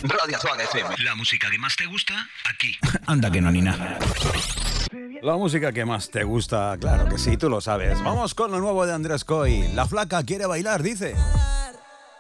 Radio Swag FM. La música que más te gusta, aquí. Anda que no, ni nada. La música que más te gusta, claro que sí, tú lo sabes. Vamos con lo nuevo de Andrés Coy. La flaca quiere bailar, dice.